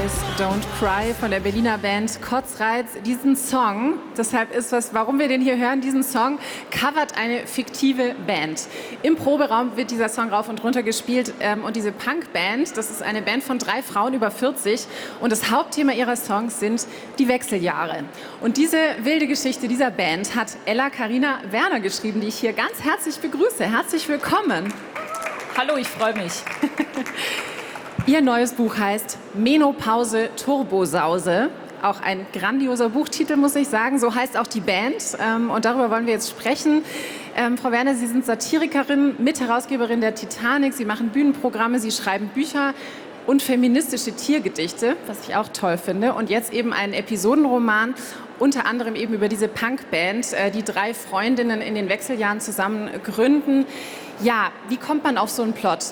Boys Don't Cry von der Berliner Band Kotzreiz. Diesen Song, deshalb ist was, warum wir den hier hören, diesen Song covert eine fiktive Band. Im Proberaum wird dieser Song rauf und runter gespielt und diese Punkband, das ist eine Band von 3 Frauen über 40 und das Hauptthema ihrer Songs sind die Wechseljahre. Und diese wilde Geschichte dieser Band hat Ella Carina Werner geschrieben, die ich hier ganz herzlich begrüße. Herzlich willkommen. Hallo, ich freue mich. Ihr neues Buch heißt Menopause Turbosause. Auch ein grandioser Buchtitel, muss ich sagen. So heißt auch die Band. Und darüber wollen wir jetzt sprechen. Frau Werner, Sie sind Satirikerin, Mitherausgeberin der Titanic. Sie machen Bühnenprogramme, Sie schreiben Bücher und feministische Tiergedichte, was ich auch toll finde. Und jetzt eben einen Episodenroman, unter anderem eben über diese Punkband, die 3 Freundinnen in den Wechseljahren zusammen gründen. Ja, wie kommt man auf so einen Plot?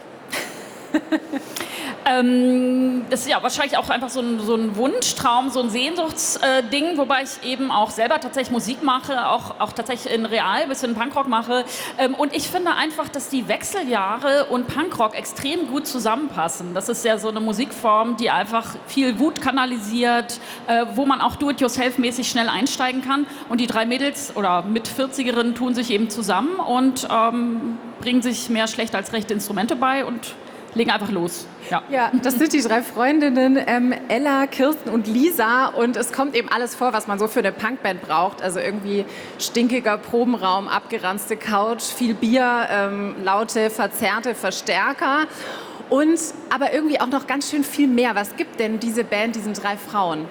Das ist ja wahrscheinlich auch einfach so ein Wunschtraum, so ein Sehnsuchtsding, wobei ich eben auch selber tatsächlich Musik mache, auch tatsächlich in Real, ein bisschen Punkrock mache. Und ich finde einfach, dass die Wechseljahre und Punkrock extrem gut zusammenpassen. Das ist ja so eine Musikform, die einfach viel Wut kanalisiert, wo man auch do-it-yourself-mäßig schnell einsteigen kann. Und die 3 Mädels oder Mit-40erinnen tun sich eben zusammen und bringen sich mehr schlecht als rechte Instrumente bei und legen einfach los. Ja, das sind die 3 Freundinnen, Ella, Kirsten und Lisa. Und es kommt eben alles vor, was man so für eine Punkband braucht. Also irgendwie stinkiger Probenraum, abgeranzte Couch, viel Bier, laute, verzerrte Verstärker. Und aber irgendwie auch noch ganz schön viel mehr. Was gibt denn diese Band diesen 3 Frauen?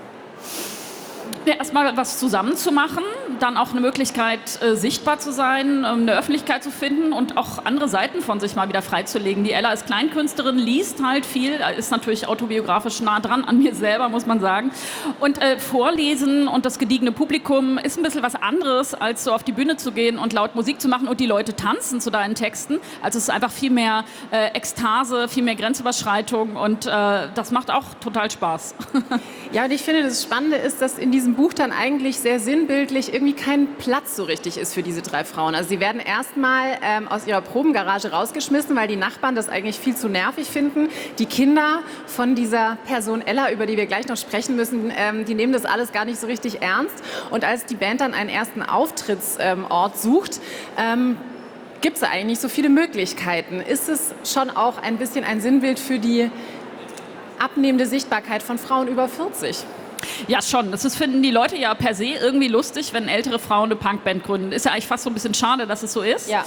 Ja, erstmal was zusammen zu machen, dann auch eine Möglichkeit, sichtbar zu sein, eine Öffentlichkeit zu finden und auch andere Seiten von sich mal wieder freizulegen. Die Ella ist Kleinkünstlerin, liest halt viel, ist natürlich autobiografisch nah dran an mir selber, muss man sagen. Und Vorlesen und das gediegene Publikum ist ein bisschen was anderes, als so auf die Bühne zu gehen und laut Musik zu machen und die Leute tanzen zu deinen Texten. Also es ist einfach viel mehr Ekstase, viel mehr Grenzüberschreitung und das macht auch total Spaß. Ja, und ich finde, das Spannende ist, dass in diesem Buch dann eigentlich sehr sinnbildlich irgendwie kein Platz so richtig ist für diese 3 Frauen. Also sie werden erstmal aus ihrer Probengarage rausgeschmissen, weil die Nachbarn das eigentlich viel zu nervig finden. Die Kinder von dieser Person Ella, über die wir gleich noch sprechen müssen, die nehmen das alles gar nicht so richtig ernst. Und als die Band dann einen ersten Auftrittsort sucht, gibt es eigentlich nicht so viele Möglichkeiten. Ist es schon auch ein bisschen ein Sinnbild für die abnehmende Sichtbarkeit von Frauen über 40? Ja, schon. Das finden die Leute ja per se irgendwie lustig, wenn ältere Frauen eine Punkband gründen. Ist ja eigentlich fast so ein bisschen schade, dass es so ist. Ja.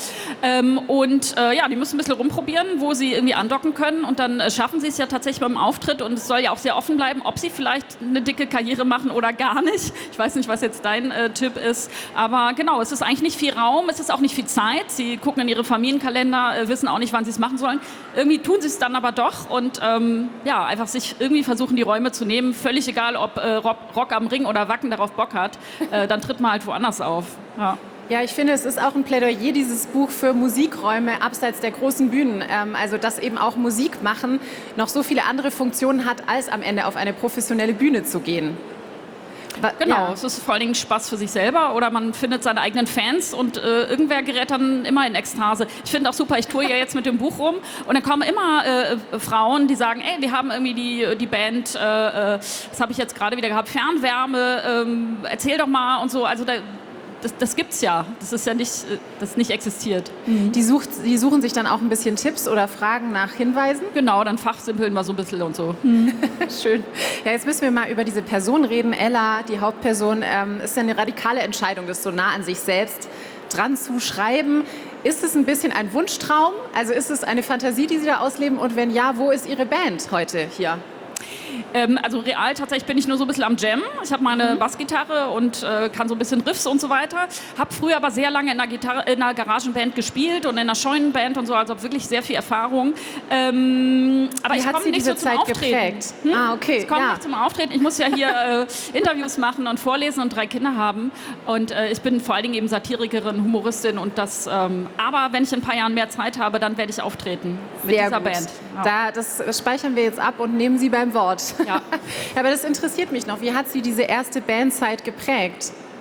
Die müssen ein bisschen rumprobieren, wo sie irgendwie andocken können. Und dann schaffen sie es ja tatsächlich beim Auftritt. Und es soll ja auch sehr offen bleiben, ob sie vielleicht eine dicke Karriere machen oder gar nicht. Ich weiß nicht, was jetzt dein Tipp ist. Aber genau, es ist eigentlich nicht viel Raum, es ist auch nicht viel Zeit. Sie gucken in ihre Familienkalender, wissen auch nicht, wann sie es machen sollen. Irgendwie tun sie es dann aber doch. Und einfach sich irgendwie versuchen, die Räume zu nehmen. Völlig egal, ob Rock am Ring oder Wacken darauf Bock hat, dann tritt man halt woanders auf. Ja. Ja, ich finde, es ist auch ein Plädoyer, dieses Buch, für Musikräume abseits der großen Bühnen. Also, dass eben auch Musik machen noch so viele andere Funktionen hat, als am Ende auf eine professionelle Bühne zu gehen. Genau, ja. Es ist vor allen Dingen Spaß für sich selber oder man findet seine eigenen Fans und irgendwer gerät dann immer in Ekstase. Ich finde auch super, ich toure ja jetzt mit dem Buch rum und dann kommen immer Frauen, die sagen, ey, wir haben irgendwie die Band, das habe ich jetzt gerade wieder gehabt, Fernwärme, erzähl doch mal und so. Also das gibt's ja. Das ist ja nicht, das nicht existiert. Die suchen sich dann auch ein bisschen Tipps oder Fragen nach Hinweisen? Genau, dann fachsimpeln wir so ein bisschen und so. Schön. Ja, jetzt müssen wir mal über diese Person reden. Ella, die Hauptperson, ist ja eine radikale Entscheidung, das so nah an sich selbst dran zu schreiben. Ist es ein bisschen ein Wunschtraum? Also ist es eine Fantasie, die Sie da ausleben? Und wenn ja, wo ist Ihre Band heute hier? Also real tatsächlich bin ich nur so ein bisschen am Jam. Ich habe meine Bassgitarre und kann so ein bisschen Riffs und so weiter. Habe früher aber sehr lange in einer Garagenband gespielt und in einer Scheunenband und so, also habe wirklich sehr viel Erfahrung. Aber ich komme nicht so zum Auftreten. Okay. Ich komme nicht zum Auftreten. Ich muss ja hier Interviews machen und vorlesen und 3 Kinder haben. Und ich bin vor allen Dingen eben Satirikerin, Humoristin und das. Aber wenn ich in ein paar Jahren mehr Zeit habe, dann werde ich auftreten mit dieser Band. Ja. Das speichern wir jetzt ab und nehmen Sie beim Wort. Ja. Aber das interessiert mich noch. Wie hat Sie diese erste Bandzeit geprägt?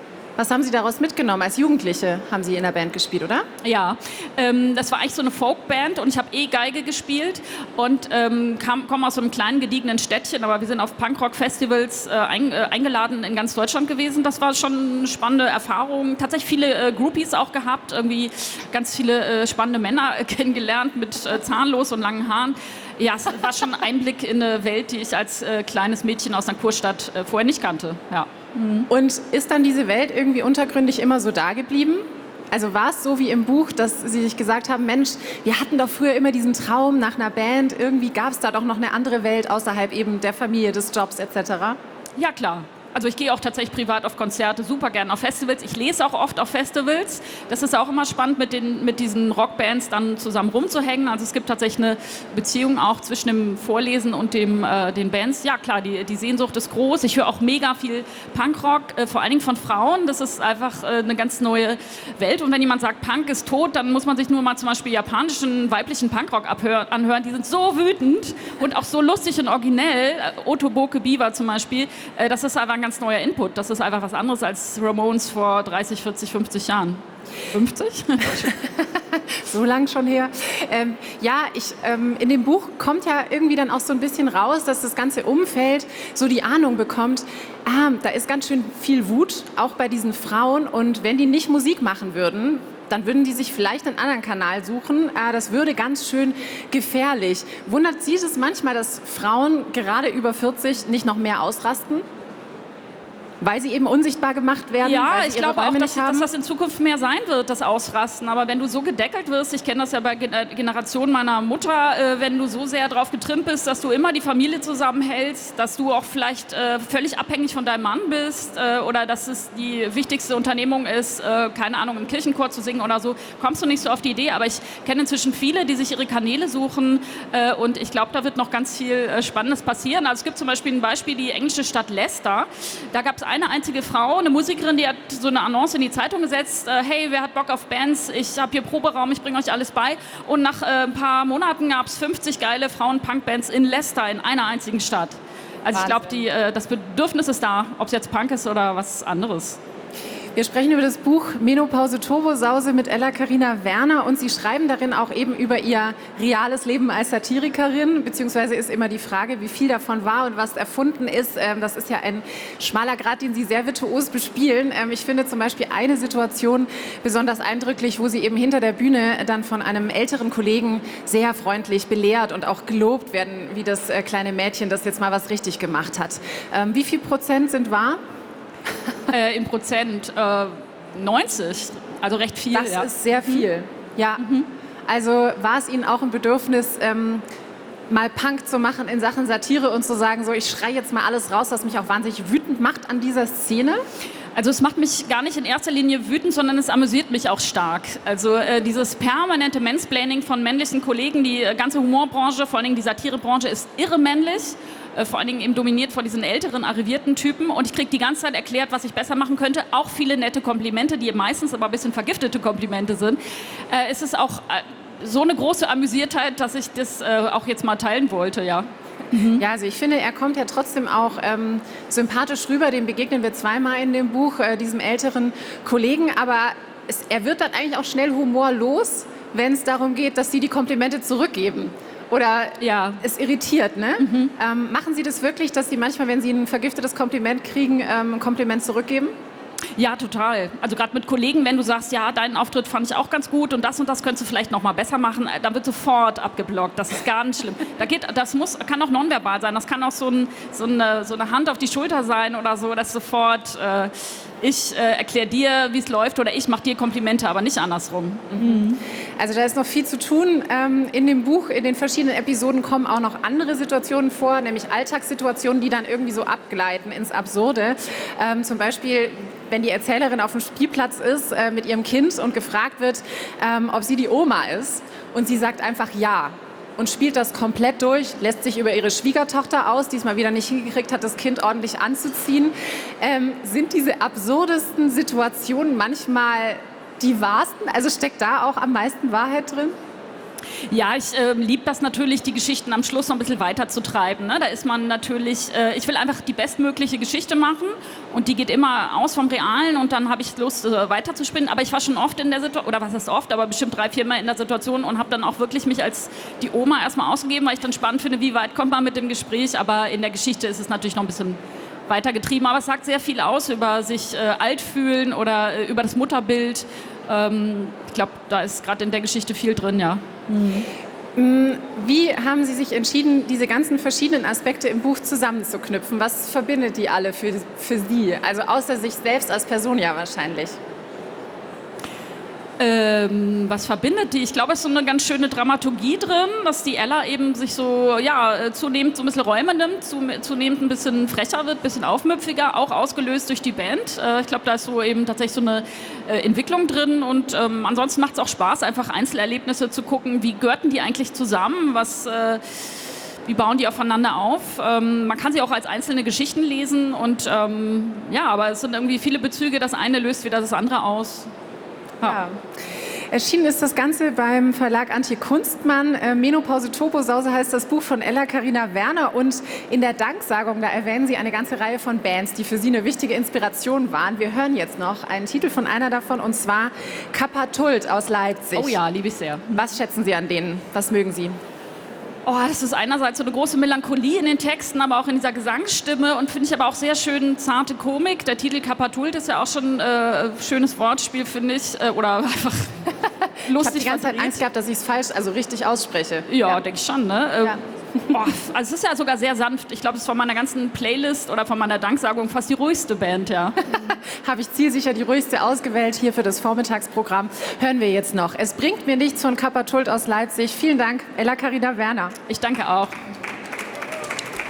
Was haben Sie daraus mitgenommen? Als Jugendliche haben Sie in der Band gespielt, oder? Ja, das war eigentlich so eine Folkband und ich habe Geige gespielt und komme aus so einem kleinen, gediegenen Städtchen, aber wir sind auf Punkrock-Festivals eingeladen in ganz Deutschland gewesen. Das war schon eine spannende Erfahrung. Tatsächlich viele Groupies auch gehabt, irgendwie ganz viele spannende Männer kennengelernt mit zahnlos und langen Haaren. Ja, es war schon ein Einblick in eine Welt, die ich als kleines Mädchen aus einer Kurstadt vorher nicht kannte. Ja. Und ist dann diese Welt irgendwie untergründig immer so da geblieben? Also war es so wie im Buch, dass Sie sich gesagt haben, Mensch, wir hatten doch früher immer diesen Traum nach einer Band, irgendwie gab es da doch noch eine andere Welt außerhalb eben der Familie, des Jobs etc.? Ja, klar. Also ich gehe auch tatsächlich privat auf Konzerte, super gerne auf Festivals. Ich lese auch oft auf Festivals. Das ist auch immer spannend, mit diesen Rockbands dann zusammen rumzuhängen. Also es gibt tatsächlich eine Beziehung auch zwischen dem Vorlesen und den Bands. Ja klar, die Sehnsucht ist groß. Ich höre auch mega viel Punkrock, vor allen Dingen von Frauen. Das ist einfach eine ganz neue Welt. Und wenn jemand sagt, Punk ist tot, dann muss man sich nur mal zum Beispiel japanischen weiblichen Punkrock anhören. Die sind so wütend und auch so lustig und originell. Otoboke Biwa zum Beispiel. Das ist einfach ein ganz neuer Input. Das ist einfach was anderes als Ramones vor 30, 40, 50 Jahren. 50? So lang schon her. In dem Buch kommt ja irgendwie dann auch so ein bisschen raus, dass das ganze Umfeld so die Ahnung bekommt, da ist ganz schön viel Wut, auch bei diesen Frauen. Und wenn die nicht Musik machen würden, dann würden die sich vielleicht einen anderen Kanal suchen. Das würde ganz schön gefährlich. Wundert Sie es manchmal, dass Frauen gerade über 40 nicht noch mehr ausrasten? Weil sie eben unsichtbar gemacht werden? Ja, weil sie ich glaube auch, dass das in Zukunft mehr sein wird, das Ausrasten. Aber wenn du so gedeckelt wirst, ich kenne das ja bei Generationen meiner Mutter, wenn du so sehr drauf getrimmt bist, dass du immer die Familie zusammenhältst, dass du auch vielleicht völlig abhängig von deinem Mann bist oder dass es die wichtigste Unternehmung ist, keine Ahnung, im Kirchenchor zu singen oder so, kommst du nicht so auf die Idee. Aber ich kenne inzwischen viele, die sich ihre Kanäle suchen und ich glaube, da wird noch ganz viel Spannendes passieren. Also es gibt zum Beispiel ein Beispiel, die englische Stadt Leicester. Da gab es eine einzige Frau, eine Musikerin, die hat so eine Annonce in die Zeitung gesetzt, hey, wer hat Bock auf Bands, ich habe hier Proberaum, ich bringe euch alles bei. Und nach ein paar Monaten gab es 50 geile Frauen-Punk-Bands in Leicester, in einer einzigen Stadt. Also ich glaube, das Bedürfnis ist da, ob es jetzt Punk ist oder was anderes. Wir sprechen über das Buch Menopause Turbosause mit Ella-Carina Werner und Sie schreiben darin auch eben über Ihr reales Leben als Satirikerin, beziehungsweise ist immer die Frage, wie viel davon war und was erfunden ist. Das ist ja ein schmaler Grat, den Sie sehr virtuos bespielen. Ich finde zum Beispiel eine Situation besonders eindrücklich, wo Sie eben hinter der Bühne dann von einem älteren Kollegen sehr freundlich belehrt und auch gelobt werden, wie das kleine Mädchen, das jetzt mal was richtig gemacht hat. Wie viel Prozent sind wahr? In Prozent 90, also recht viel. Das ist sehr viel, ja. Also war es Ihnen auch ein Bedürfnis, mal Punk zu machen in Sachen Satire und zu sagen, so ich schreie jetzt mal alles raus, was mich auch wahnsinnig wütend macht an dieser Szene? Also es macht mich gar nicht in erster Linie wütend, sondern es amüsiert mich auch stark. Also dieses permanente Mansplaining von männlichen Kollegen, die ganze Humorbranche, vor allen Dingen die Satirebranche ist irre männlich. Vor allen Dingen eben dominiert von diesen älteren, arrivierten Typen. Und ich kriege die ganze Zeit erklärt, was ich besser machen könnte. Auch viele nette Komplimente, die meistens aber ein bisschen vergiftete Komplimente sind. Es ist auch so eine große Amüsiertheit, dass ich das auch jetzt mal teilen wollte, ja. Ja, also ich finde, er kommt ja trotzdem auch sympathisch rüber. Dem begegnen wir zweimal in dem Buch, diesem älteren Kollegen. Aber er wird dann eigentlich auch schnell humorlos, wenn es darum geht, dass Sie die Komplimente zurückgeben. Oder ja, es irritiert, ne? Machen Sie das wirklich, dass Sie manchmal, wenn Sie ein vergiftetes Kompliment kriegen, ein Kompliment zurückgeben? Ja, total. Also gerade mit Kollegen, wenn du sagst, ja, deinen Auftritt fand ich auch ganz gut und das könntest du vielleicht noch mal besser machen, dann wird sofort abgeblockt. Das ist ganz schlimm. Kann auch nonverbal sein. Das kann auch so eine Hand auf die Schulter sein oder so, dass sofort ich erkläre dir, wie es läuft oder ich mache dir Komplimente, aber nicht andersrum. Also da ist noch viel zu tun. In dem Buch, in den verschiedenen Episoden kommen auch noch andere Situationen vor, nämlich Alltagssituationen, die dann irgendwie so abgleiten ins Absurde. Zum Beispiel, wenn die Erzählerin auf dem Spielplatz ist mit ihrem Kind und gefragt wird, ob sie die Oma ist und sie sagt einfach ja. Und spielt das komplett durch, lässt sich über ihre Schwiegertochter aus, die es mal wieder nicht hingekriegt hat, das Kind ordentlich anzuziehen. Sind diese absurdesten Situationen manchmal die wahrsten? Also steckt da auch am meisten Wahrheit drin? Ja, ich liebe das natürlich, die Geschichten am Schluss noch ein bisschen weiter zu treiben. Ne? Da ist man natürlich, ich will einfach die bestmögliche Geschichte machen und die geht immer aus vom Realen und dann habe ich Lust, weiter zu spinnen. Aber ich war schon oft in der Situation, oder was heißt oft, aber bestimmt 3-4 Mal in der Situation und habe dann auch wirklich mich als die Oma erstmal ausgegeben, weil ich dann spannend finde, wie weit kommt man mit dem Gespräch. Aber in der Geschichte ist es natürlich noch ein bisschen weitergetrieben. Aber es sagt sehr viel aus über sich alt fühlen oder über das Mutterbild. Ich glaube, da ist gerade in der Geschichte viel drin, ja. Wie haben Sie sich entschieden, diese ganzen verschiedenen Aspekte im Buch zusammenzuknüpfen? Was verbindet die alle für Sie? Also außer sich selbst als Person ja wahrscheinlich. Was verbindet die? Ich glaube, es ist so eine ganz schöne Dramaturgie drin, dass die Ella eben sich so, zunehmend so ein bisschen Räume nimmt, zunehmend ein bisschen frecher wird, ein bisschen aufmüpfiger, auch ausgelöst durch die Band. Ich glaube, da ist so eben tatsächlich so eine Entwicklung drin und ansonsten macht es auch Spaß, einfach Einzelerlebnisse zu gucken, wie gehörten die eigentlich zusammen, wie bauen die aufeinander auf? Man kann sie auch als einzelne Geschichten lesen und aber es sind irgendwie viele Bezüge, das eine löst wieder das andere aus. Ja. Erschienen ist das Ganze beim Verlag Antje Kunstmann. Menopause Turbosause heißt das Buch von Ella-Carina Werner. Und in der Danksagung, da erwähnen Sie eine ganze Reihe von Bands, die für Sie eine wichtige Inspiration waren. Wir hören jetzt noch einen Titel von einer davon, und zwar Kapatult aus Leipzig. Oh ja, liebe ich sehr. Was schätzen Sie an denen? Was mögen Sie? Oh, das ist einerseits so eine große Melancholie in den Texten, aber auch in dieser Gesangsstimme und finde ich aber auch sehr schön zarte Komik. Der Titel Kapatult ist ja auch schon schönes Wortspiel, finde ich, oder einfach lustig. Ich habe die ganze Zeit Angst gehabt, dass ich es falsch, also richtig ausspreche. Ja, denke ich schon, ne? Ja. Also es ist ja sogar sehr sanft. Ich glaube, es ist von meiner ganzen Playlist oder von meiner Danksagung fast die ruhigste Band, ja. Habe ich zielsicher die ruhigste ausgewählt hier für das Vormittagsprogramm. Hören wir jetzt noch. Es bringt mir nichts von Kapatult aus Leipzig. Vielen Dank, Ella-Carina Werner. Ich danke auch.